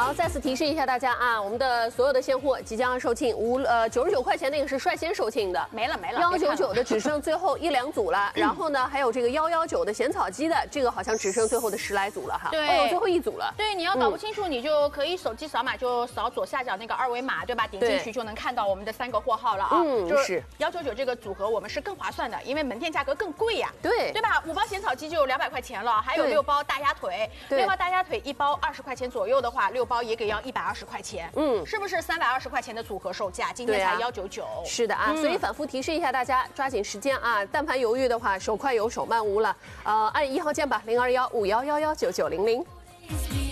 好，再次提示一下大家啊，我们的所有的现货即将要售罄，99块钱那个是率先售罄的， 没了。 199的只剩最后1-2组了，然后呢，还有这个119的咸草鸡的，这个好像只剩最后的10来组了哈。 对， 哦，最后1组了。 对，你要搞不清楚，你就可以手机扫码，就扫左下角那个二维码，对吧？点进去就能看到我们的3个货号了啊。就是199这个组合，我们是更划算的，因为门店价格更贵呀。 对吧？5包咸草鸡就200块钱了，还有6包大鸭腿，6包大鸭腿1包20块钱左右的话，6包也给要120块钱。是不是320块钱的组合售价？今天才199。是的啊，所以反复提示一下大家，抓紧时间啊！但凡犹豫的话，手快有手慢无了。按1号键吧，0215111990。